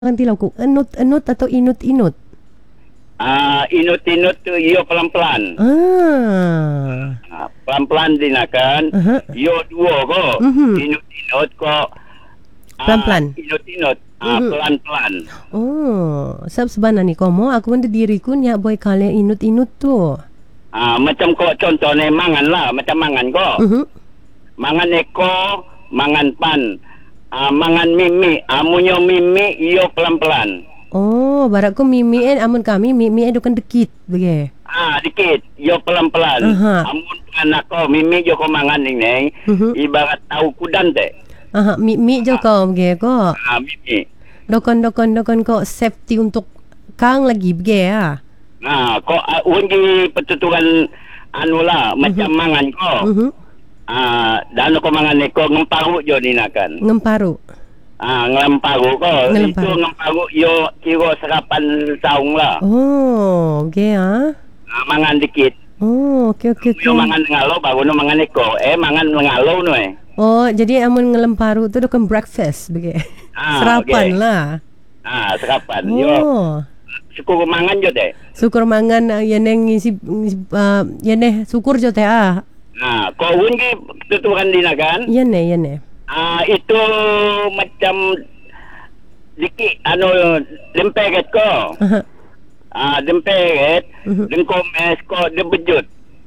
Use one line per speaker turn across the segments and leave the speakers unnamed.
Nanti laku enut atau inut.
Inut-inut tu yo pelan-pelan. Pelan-pelan dinakan. Yo dua ko. Inut-inut ko.
Pelan-pelan.
Inut-inut. Pelan-pelan.
Oh, sebenarnya ni komo aku pun diriku nyak boy kalian inut-inut tu.
Macam ko contohnya mangan lah, macam mangan ko. Mangan eko, mangan pan. Mangan mimi, amunyo mimi iyo pelan-pelan.
Oh, barakku mimi amun kami mimi kan dekit bege.
Dikit, yo pelan-pelan. Amun anak ko mimi jo ko mangan ini, ibarat tahu kudan teh.
Mimi jo ko bege ko.
Mimi.
Dokon ko safety untuk kang lagi bege ya.
Ko ungi petuturan anu lah, macam mangan ko. Dan ko mangan ko ngemparu jo dinakan.
Ngemparu.
Ngemparu ko. Itu ngemparu yo kira serapan saung lah.
Oh, okay
mangan dikit.
Oh, okay.
Yo mangan ngalo baru no mangan eko. Mangan ngalo no
Oh, jadi amun ngelemparu tu kan breakfast bege. Serapan lah.
Serapan.
Oh.
Yo. Syukur mangan jo deh.
Syukur mangan yeneng ngisi yeneh syukur jo teh
ko ungi tuturan dinakan.
Yene.
Itu macam dikit dempeget ko. Dempeget dengkomes ko debejut.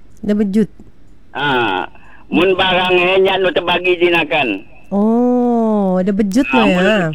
Mun barang nya no terbagi dinakan.
Oh, debejut lo ya.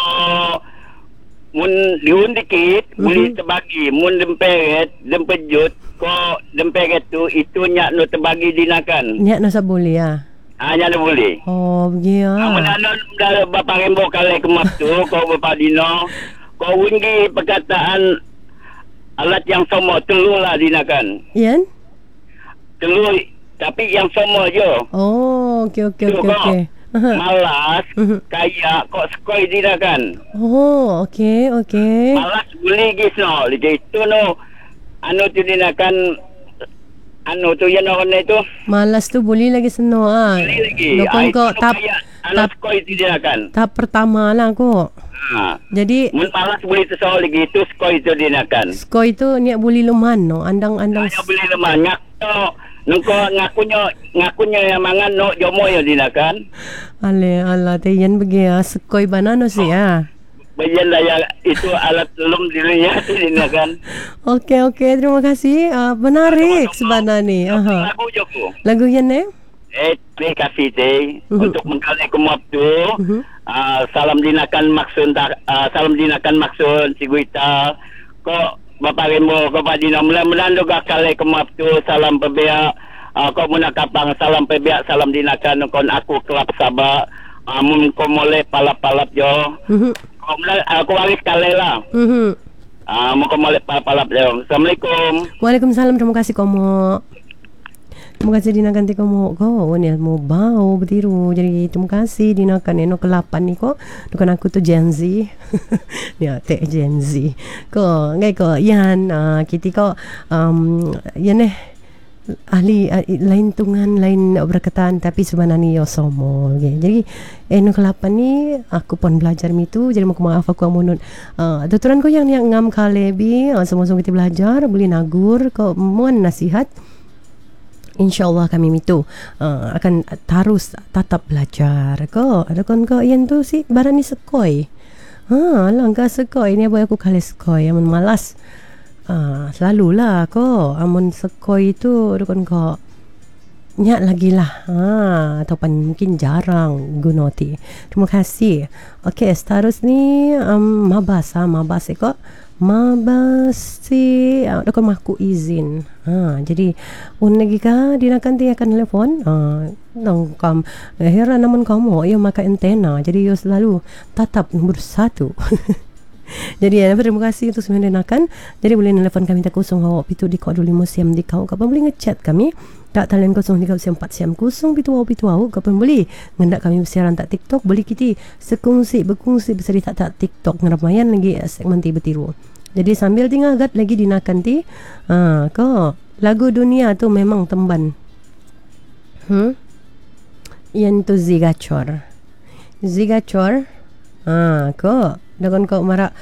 Mun diun dikit boleh terbagi. Mun dempejut ko dempeget tu itu nya no terbagi dinakan.
Nya no sabuli ya.
Nya no boleh.
Oh, begitu.
Mun dah bapa rembo kali kemap tu ko bapa dino ko ungi perkataan alat yang sama telur lah dinakan.
Yan?
Telur tapi yang sama je.
Oh, okey.
Malas kaya kok skoi dinakan.
Oh, okey.
Malas boleh gisno. Itu no anu tu dinakan anu tu yang orang itu.
Malas tu boleh lagi seno
Boleh lagi.
Dokon ko tap
skoi dinakan.
Tahap pertama lah ko. Jadi
mun malas boleh tu soal lagi itu skoi tu dinakan.
Skoi tu niat boleh leman no. Andang.
Niat boleh leman ngak to. Nungko ngakunya yang mangan no jomo ya dinakan.
Ala teyan begi skoi banano sih ya.
Bayan lah ya itu alat lum dirinya dinakan.
Okey, terima kasih. Menarik sebenarnya.
Lagu Joko.
Lagu yan
Terima kasih teh untuk mengkali kemap tu. Salam dinakan maksud si Guita. Kok Bapak Rembo ko padina mudah-mudahan juga kali kemap tu salam pebea ko munakapang salam pebea salam dinakan kon aku kelap Sabah mun ko mole palap-palap jo. Aku waris kali lah. Mun ko mole palap-palap jo. Assalamualaikum.
Waalaikumsalam, terima kasih komo. Terima kasih dinakan ti komo ko ni mo bau betiru. Jadi terima kasih dinakan eno ke-8 ni ko. Dukan aku tu Gen Z. Ya, teh Gen Z. Ko ngai ko yan kiti ko yan ahli lain tungan lain berkatan tapi sebenarnya yo somo. Okay. Jadi eno ke-8 ni aku pun belajar mitu. Jadi mau maaf aku amunun tuturan ko yang ngam kalebi semua-semua kita belajar boleh nagur ko mohon nasihat. InsyaAllah kami itu akan terus tetap belajar ko. Ada kon ko yan tu si barang ni sekoi. Langkah sekoi ni boy aku kali sekoi amun malas. Selalulah ko amun sekoi itu ada kon ko nyak lagi lah. Ataupun mungkin jarang gunoti. Terima kasih. Okey, seterus ni mabas ko. Mabasi dokon maku izin. Jadi lagi ka dinakan ti akan telefon nangkam heran namun kamu yo maka antena. Jadi yo selalu tetap nomor 1. Jadi terima kasih untuk semua dinakan. Jadi boleh nelefon kami tak 0 pitu di kod 25 siam di kau kapan boleh ngechat kami tak talian 034 siam 0 pitu kapan boleh ngendak kami bersiaran tak TikTok boleh kita berkongsi berseri tak TikTok ngeramayan lagi segmen ti betiru. Jadi sambil tinggal gat lagi dinakan ti ko lagu dunia tu memang temban. Yang tu Zigachor ko Dagon ko mara